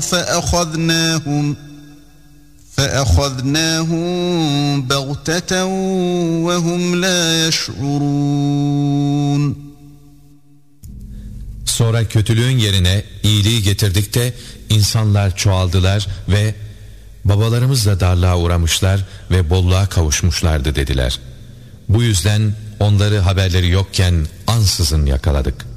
فَأَخَذْنَاهُمْ بَغْتَةً وَهُمْ لَا يَشْعُرُونَ. Sonra kötülüğün yerine iyiliği getirdik de insanlar çoğaldılar ve babalarımız da darlığa uğramışlar ve bolluğa kavuşmuşlardı dediler. Bu yüzden onları haberleri yokken ansızın yakaladık.